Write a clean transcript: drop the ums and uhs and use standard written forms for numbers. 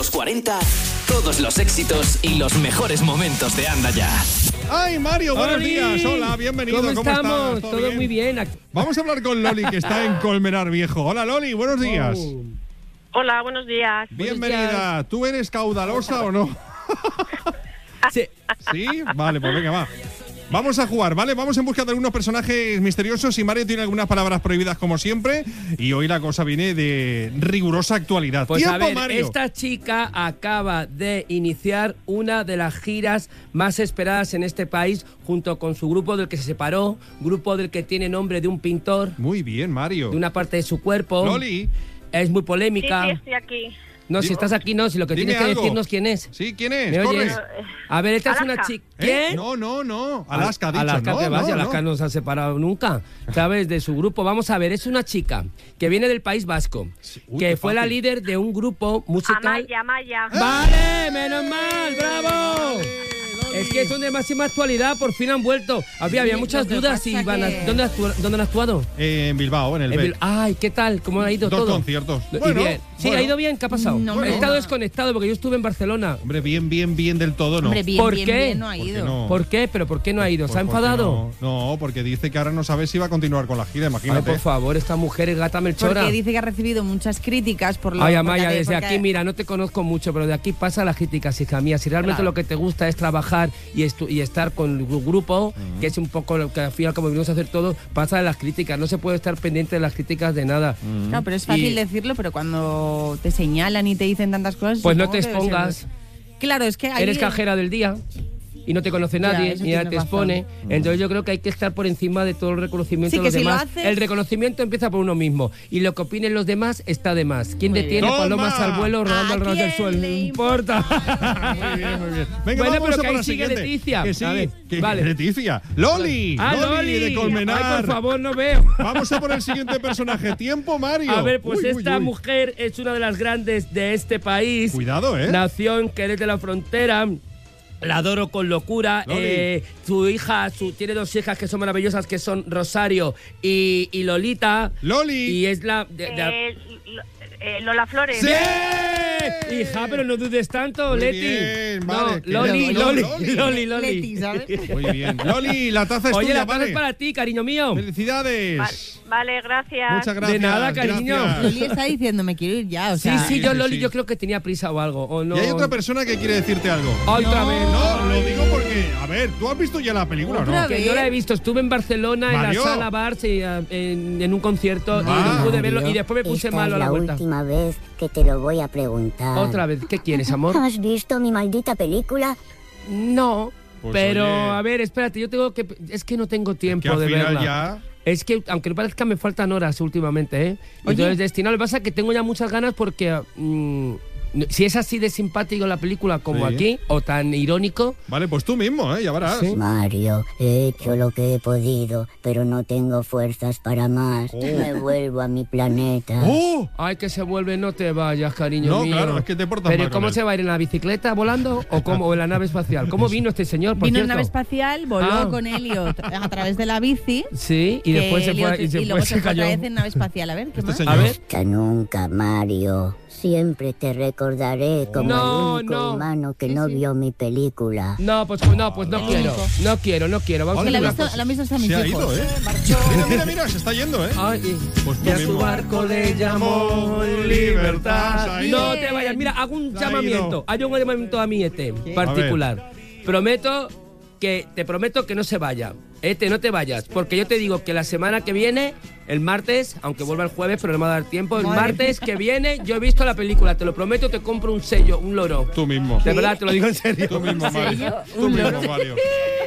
Los 40, todos los éxitos y los mejores momentos de Anda Ya. ¡Ay, Mario! Buenos días. Hola, bienvenido. ¿Cómo estamos? estás? Todo muy bien. Vamos a hablar con Loli, que está en Colmenar Viejo. Hola, Loli, buenos días. Hola, buenos días. Bienvenida. ¿Tú eres caudalosa o no? Sí. ¿Sí? Vale, pues venga, va. Vamos a jugar, ¿vale? Vamos en busca de algunos personajes misteriosos y Mario tiene algunas palabras prohibidas como siempre y hoy la cosa viene de rigurosa actualidad. Pues ¡Tiempo, a ver, Mario! esta chica acaba de iniciar una de las giras más esperadas en este país junto con su grupo del que se separó, grupo del que tiene nombre de un pintor, Muy bien, Mario. de una parte de su cuerpo. Loli. Es muy Sí, polémica. estoy aquí. No, si estás aquí no, si lo que Dime tienes que algo. decirnos quién es. Sí, ¿quién es? ¿Me Corre. oyes? A ver, esta es una Alaska. chica. ¿Quién? No. Alaska, ha dicho. Alaska, no, que va, si no, Alaska no se ha separado nunca, ¿sabes? De su grupo. Vamos a ver, es una chica que viene del País Vasco, Uy, que qué fue la fácil. líder de un grupo musical. Amaya. ¡Vale! ¡Menos mal! ¡Bravo! Es que son de máxima actualidad, por fin han vuelto. Había muchas dudas si iban a... ¿Dónde han actuado? En Bilbao, en el B. Ay, ¿qué tal? ¿Cómo ha ido 2 todo? conciertos. Y Bueno, bien. Sí, bueno. ¿ha ido bien? ¿Qué ha pasado? No, He no. estado desconectado porque yo estuve en Barcelona. Hombre, bien del todo, ¿no? Hombre, bien, ¿Por bien, qué? bien, no ha ¿Por qué ido. no? ¿Por qué? ¿Pero por qué no ha ido? ¿Se ha Pues porque enfadado? No, porque dice que ahora no sabe si va a continuar con la gira, Ay, imagínate. por favor, esta mujer es gata melchora. Porque dice que ha recibido muchas críticas por lo Ay, porque Amaya, ha- desde porque- aquí, mira, no te conozco mucho, pero de aquí pasa las críticas, hija mía. Si realmente Claro. lo que te gusta es trabajar y estar con el grupo, que es un poco lo que al final, como venimos a hacer todo, pasa de las críticas. No se puede estar pendiente de las críticas de nada. Claro, pero es fácil Y- decirlo, pero cuando te señalan y te dicen tantas cosas... Pues no supongo te que debe ser- expongas. Claro, es que ahí... Eres cajera del día y no te conoce Ya, nadie, eso ni nadie tienes te razón. expone. Entonces yo creo que hay que estar por encima de todo el reconocimiento Sí, de que los si lo demás. haces- El reconocimiento empieza por uno mismo. Y lo que opinen los demás está de más. ¿Quién Muy detiene bien. palomas ¡Toma! al vuelo rodando ¿A al ras del quién suelo? No le importa. Muy bien, muy bien. Venga, Bueno, vamos pero a que por ahí la sigue siguiente. Leticia. Que sí, A ver, que vale. Leticia. Loli. Loli de Colmenar. Ay, por favor, no veo. Vamos a por el siguiente personaje. Tiempo, Mario. A ver, pues Uy, uy, esta uy. mujer es una de las grandes de este país. Cuidado, ¿eh? Nació en Jerez de la Frontera. La adoro con locura. Loli. Su hija, tiene 2 hijas que son maravillosas, que son Rosario y Lolita. Loli. Y es la... Lola Flores. ¡Sí! Hija, pero no dudes tanto, Muy Leti. bien, no, vale, que Loli, no, Loli. Leti, ¿sabes? Muy bien. Loli, la taza es Oye, tuya, la taza vale. es para ti, cariño mío. Felicidades. Vale, gracias. Muchas gracias. De nada, cariño. gracias. Loli está diciendo, me quiero ir ya, o Sí, sea... sí, yo sí, Loli, sí. yo creo que tenía prisa o algo. O no. Y hay otra persona que quiere decirte algo. Otra vez. No, lo digo porque, a ver, ¿tú has visto ya la película o no? Otra Que yo la he visto, estuve en Barcelona Mario. en la sala Bars en un concierto y Ah. no pude verlo y después me puse Esta malo a es la la vuelta. última vez que te lo voy a preguntar. Otra vez, ¿qué quieres, amor? ¿Has visto mi maldita película? No, Pues pero oye. a ver, espérate, yo tengo que... Es que no tengo Que tiempo al de final verla. ya... Es que, aunque no parezca, me faltan horas últimamente, ¿eh? Oye. Entonces, destinado. Lo que pasa es que tengo ya muchas ganas porque... si es así de simpático la película como Sí. aquí, o tan irónico... Vale, pues tú mismo, ya verás. Sí. Mario, he hecho lo que he podido, pero no tengo fuerzas para más. Me vuelvo a mi planeta. ¡Oh! Ay, que se vuelve, no te vayas, cariño No, mío. claro, es que te portas Pero mal ¿y con cómo él. se va a ir en la bicicleta volando o cómo o en la nave espacial? ¿Cómo vino este señor, por Vino en cierto? nave espacial, voló Ah. con Elliot a través de la bici. Sí, y después se fue y luego se fue cayó. otra vez en nave espacial. A ver, ¿qué Este más? señor. A ver. Hasta nunca, Mario. Siempre te recordaré como No, el único no. humano que no vio mi película. No, pues no quiero. No quiero. Vamos Que a lo hacer ha una visto, cosa. lo han visto hasta mis Se ha hijos. ido, ¿eh? Mira, se está yendo, ¿eh? Ay, Pues tú y a su mismo. barco le llamó libertad. Se ha ido. No te vayas. Mira, hago un Se ha llamamiento. ido. Hay un llamamiento a mi ET particular. Te prometo que no se vaya. ET, no te vayas. Porque yo te digo que la semana que viene, el martes, aunque vuelva el jueves, pero no me va a dar tiempo, el martes que viene yo he visto la película. Te lo prometo, te compro un sello, un loro. Tú mismo. De verdad, te lo digo en serio. Tú mismo, Mario. ¿En serio? Tú Un mismo, loro. Mario.